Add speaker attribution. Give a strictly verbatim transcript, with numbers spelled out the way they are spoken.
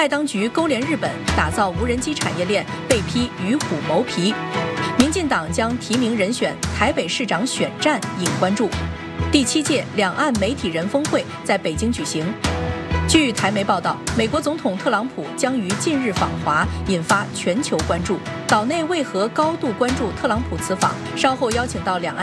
Speaker 1: 赖当局勾连日本，打造无人机产业链，被批与虎谋皮。民进党将提名人选台北市长选战引关注。第七届两岸媒体人峰会在北京举行。据台媒报道，美国总统特朗普将于近日访华，引发全球关注。岛内为何高度关注特朗普此访？稍后邀请到两岸